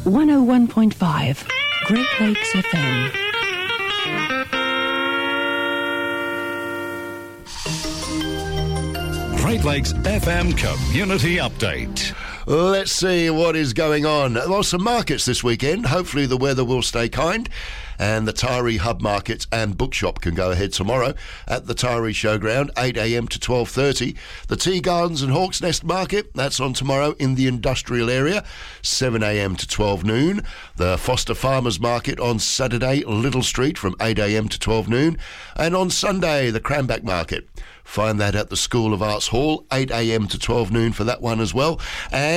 101.5 Great Lakes FM. Great Lakes FM Community Update. Let's see what is going on. Well, some markets this weekend. Hopefully the weather will stay kind, and the Tyree Hub Markets and Bookshop can go ahead tomorrow at the Tyree Showground, 8 a.m. to 12:30. The Tea Gardens and Hawks Nest Market, that's on tomorrow in the industrial area, 7 a.m. to 12 noon. The Foster Farmers Market on Saturday, Little Street, from 8 a.m. to 12 noon. And on Sunday, the Cranback Market. Find that at the School of Arts Hall, 8 a.m. to 12 noon for that one as well. And